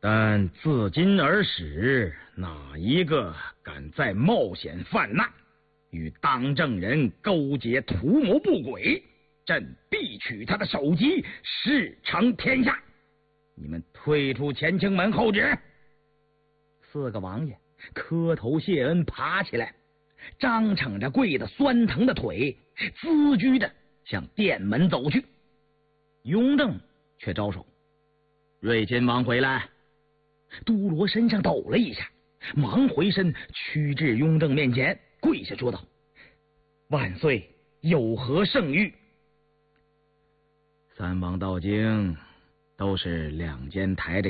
但自今而始，哪一个敢再冒险犯难，与当政人勾结图谋不轨，朕必取他的首级，事成天下。你们退出乾清门候旨。4个王爷磕头谢恩，爬起来，张敞着跪得酸疼的腿，跻居着向殿门走去。雍正却招手：“睿亲王回来。”都罗身上抖了一下，忙回身趋至雍正面前，跪下说道：“万岁，有何圣谕？”三王到京都是2间抬着